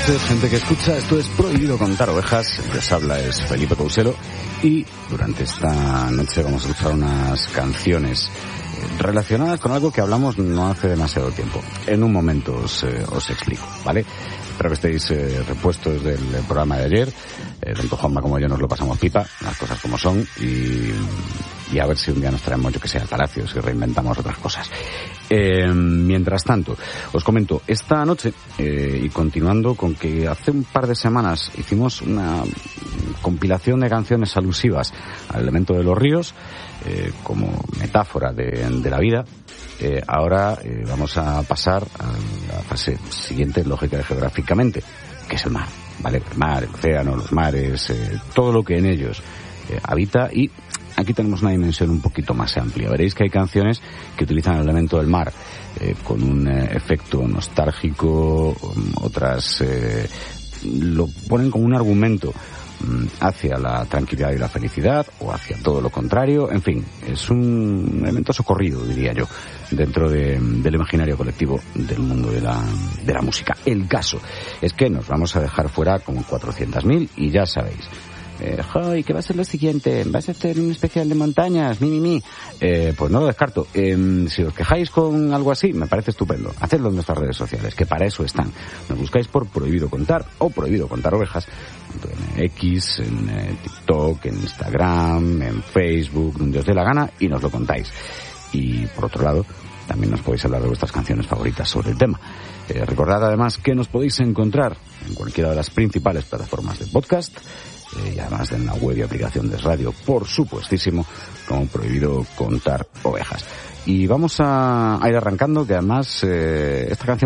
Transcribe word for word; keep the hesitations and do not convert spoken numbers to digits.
noches, gente que escucha. Esto es Prohibido Contar Ovejas. El que os habla es Felipe Couselo. Y durante esta noche vamos a escuchar unas canciones relacionadas con algo que hablamos no hace demasiado tiempo. En un momento os, eh, os explico, ¿vale? Espero que estéis eh, repuestos del programa de ayer. Eh, tanto Juanma como yo nos lo pasamos pipa, las cosas como son, y, y a ver si un día nos traemos, yo que sé, al Palacio, si reinventamos otras cosas. Eh, mientras tanto, os comento, esta noche, eh, y continuando con que hace un par de semanas hicimos una compilación de canciones alusivas al elemento de los ríos, eh, como metáfora de, de la vida, eh, ahora eh, vamos a pasar a la fase siguiente, lógica y geográficamente, que es el mar, ¿vale? El mar, el océano, los mares, eh, todo lo que en ellos eh, habita, y aquí tenemos una dimensión un poquito más amplia. Veréis que hay canciones que utilizan el elemento del mar eh, con un eh, efecto nostálgico, otras eh, lo ponen como un argumento hacia la tranquilidad y la felicidad, o hacia todo lo contrario. En fin, es un elemento socorrido, diría yo, dentro de, del imaginario colectivo del mundo de la, de la música. El caso es que nos vamos a dejar fuera como cuatrocientos mil, y ya sabéis, Eh, ¡ay, qué va a ser lo siguiente! ¿Vas a hacer un especial de montañas? ¡Mi, mi, mi! Eh, pues no lo descarto. Eh, si os quejáis con algo así, me parece estupendo. Hacedlo en nuestras redes sociales, que para eso están. Nos buscáis por Prohibido Contar o Prohibido Contar Ovejas, tanto en X, en eh, TikTok, en Instagram, en Facebook, donde os dé la gana, y nos lo contáis. Y por otro lado, también nos podéis hablar de vuestras canciones favoritas sobre el tema. Eh, recordad además que nos podéis encontrar en cualquiera de las principales plataformas de podcast, y además en la web y aplicación de radio, por supuestísimo, como Prohibido Contar Ovejas. Y vamos a, a ir arrancando, que además eh, esta canción